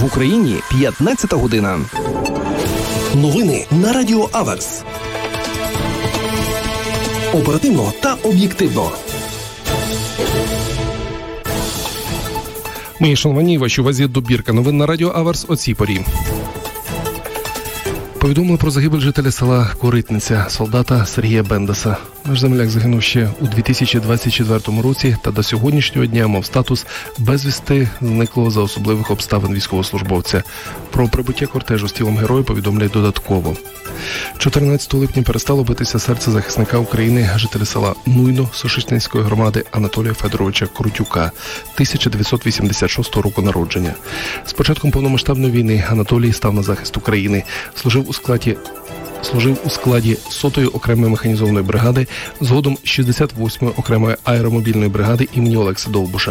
В Україні 15 година. Новини на Радіо Аверс. Оперативно та об'єктивно. Мої шановні, вашій увазі добірка новин на Радіо Аверс о цій порі. Повідомили про загибель жителя села Коритниця, солдата Сергія Бендаса. Наш земляк загинув ще у 2024 році та до сьогоднішнього дня мав статус безвісти зниклого за особливих обставин військовослужбовця. Про прибуття кортежу з тілом героя повідомляють додатково. 14 липня перестало битися серце захисника України, жителя села Нуйно Сошечненської громади Анатолія Федоровича Крутюка, 1986 року народження. З початком повномасштабної війни Анатолій став на захист України. Служив у складі 100-ї окремої механізованої бригади, згодом 68-ї окремої аеромобільної бригади імені Олекса Довбуша.